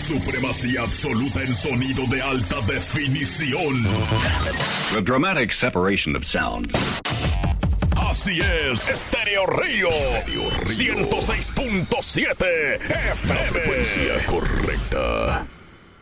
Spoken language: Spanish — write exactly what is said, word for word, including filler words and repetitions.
Supremacía absoluta en sonido de alta definición. The dramatic separation of sounds. Así es, Estéreo Río, ciento seis punto siete F M. La frecuencia correcta.